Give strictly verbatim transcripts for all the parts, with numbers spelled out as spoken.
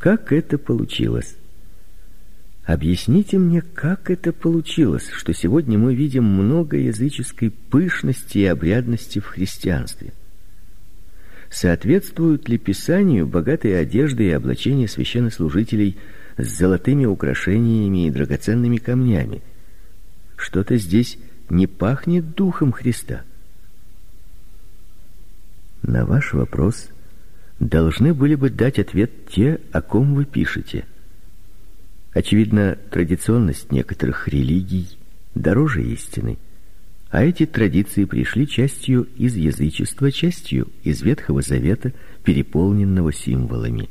Как это получилось? Объясните мне, как это получилось, что сегодня мы видим много языческой пышности и обрядности в христианстве? Соответствуют ли Писанию богатые одежды и облачения священнослужителей с золотыми украшениями и драгоценными камнями? Что-то здесь не пахнет духом Христа. На ваш вопрос должны были бы дать ответ те, о ком вы пишете. Очевидно, традиционность некоторых религий дороже истины, а эти традиции пришли частью из язычества, частью из Ветхого Завета, переполненного символами.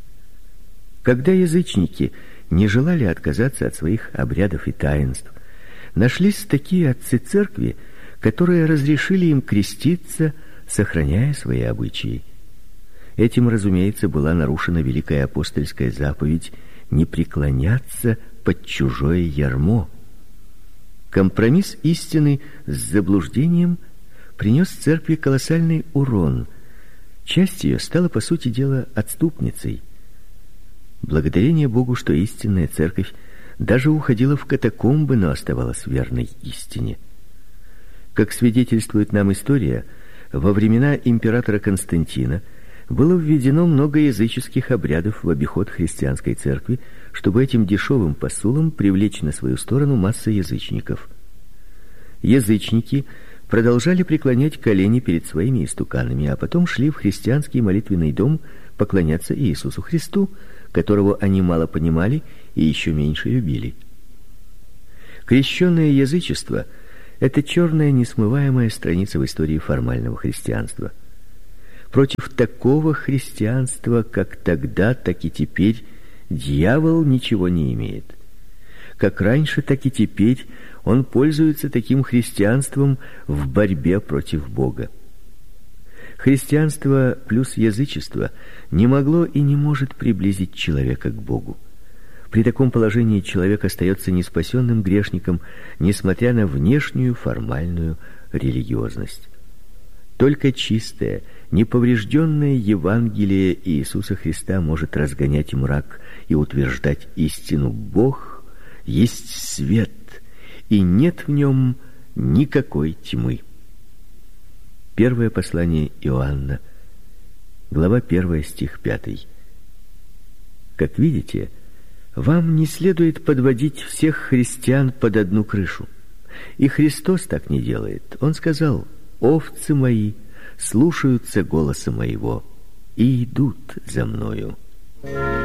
Когда язычники не желали отказаться от своих обрядов и таинств, нашлись такие отцы церкви, которые разрешили им креститься, сохраняя свои обычаи. Этим, разумеется, была нарушена великая апостольская заповедь не преклоняться под чужое ярмо. Компромисс истины с заблуждением принес церкви колоссальный урон. Часть ее стала, по сути дела, отступницей. Благодарение Богу, что истинная церковь даже уходила в катакомбы, но оставалась верной истине. Как свидетельствует нам история, во времена императора Константина было введено много языческих обрядов в обиход христианской церкви, чтобы этим дешевым посулом привлечь на свою сторону массы язычников. Язычники продолжали преклонять колени перед своими истуканами, а потом шли в христианский молитвенный дом поклоняться Иисусу Христу, которого они мало понимали и еще меньше любили. Крещенное язычество — это черная несмываемая страница в истории формального христианства. Против такого христианства, как тогда, так и теперь, дьявол ничего не имеет. Как раньше, так и теперь он пользуется таким христианством в борьбе против Бога. Христианство плюс язычество не могло и не может приблизить человека к Богу. При таком положении человек остается неспасенным грешником, несмотря на внешнюю формальную религиозность. Только чистое, неповрежденное Евангелие Иисуса Христа может разгонять мрак и утверждать истину. Бог есть свет, и нет в нем никакой тьмы. Первое послание Иоанна, глава первая, стих пятый. Как видите, вам не следует подводить всех христиан под одну крышу. И Христос так не делает. Он сказал: «Овцы мои слушаются голоса моего и идут за мною».